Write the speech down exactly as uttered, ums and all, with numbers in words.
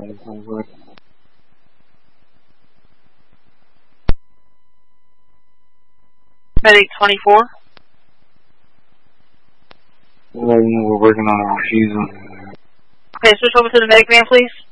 Medic twenty-four. We're working on a refusal. Okay, switch over to the medic van, please.